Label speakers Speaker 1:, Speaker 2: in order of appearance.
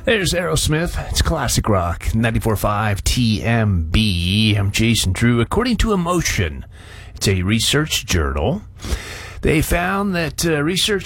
Speaker 1: There's Aerosmith. It's classic rock. 94.5 TMB. I'm Jason Drew. According to Emotion, it's a research journal. They found that research